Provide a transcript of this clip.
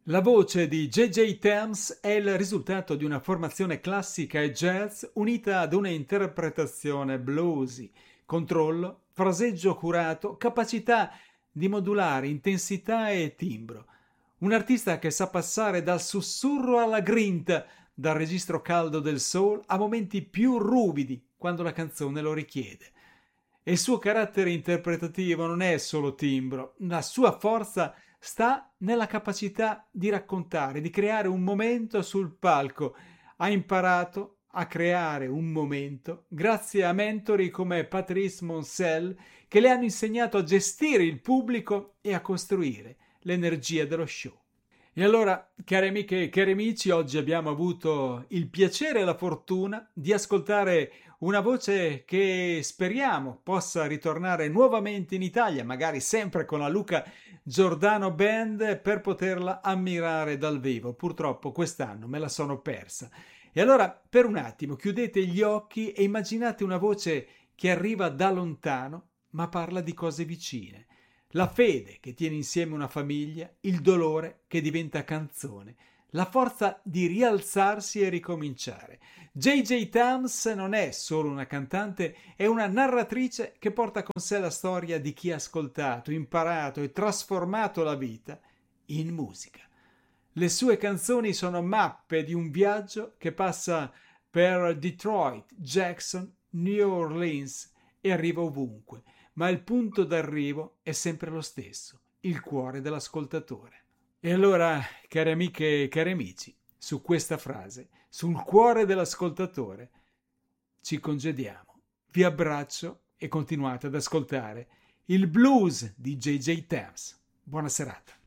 La voce di J.J. Thames è il risultato di una formazione classica e jazz unita ad una interpretazione bluesy, controllo, fraseggio curato, capacità di modulare intensità e timbro. Un artista che sa passare dal sussurro alla grinta, dal registro caldo del soul a momenti più ruvidi quando la canzone lo richiede. E il suo carattere interpretativo non è solo timbro, la sua forza sta nella capacità di raccontare, di creare un momento sul palco. Ha imparato a creare un momento grazie a mentori come Patrice Moncel che le hanno insegnato a gestire il pubblico e a costruire l'energia dello show. E allora, cari amiche e cari amici, oggi abbiamo avuto il piacere e la fortuna di ascoltare una voce che speriamo possa ritornare nuovamente in Italia, magari sempre con la Luca Giordano Band, per poterla ammirare dal vivo. Purtroppo quest'anno me la sono persa. E allora, per un attimo, chiudete gli occhi e immaginate una voce che arriva da lontano, ma parla di cose vicine. La fede che tiene insieme una famiglia, il dolore che diventa canzone, la forza di rialzarsi e ricominciare. J.J. Thames non è solo una cantante, è una narratrice che porta con sé la storia di chi ha ascoltato, imparato e trasformato la vita in musica. Le sue canzoni sono mappe di un viaggio che passa per Detroit, Jackson, New Orleans e arriva ovunque, ma il punto d'arrivo è sempre lo stesso, il cuore dell'ascoltatore. E allora, care amiche e cari amici, su questa frase, sul cuore dell'ascoltatore, ci congediamo. Vi abbraccio e continuate ad ascoltare il blues di J.J. Thames. Buona serata.